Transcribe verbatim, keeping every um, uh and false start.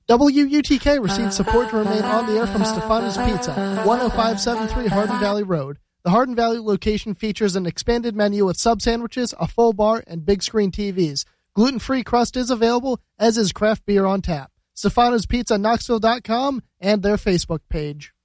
W U T K received support to remain on the air from Stefano's Pizza, one oh five seventy-three Hardin Valley Road. The Hardin Valley location features an expanded menu with sub sandwiches, a full bar, and big screen T Vs. Gluten-free crust is available, as is craft beer on tap. Stefano's Pizza Knoxville dot com and their Facebook page.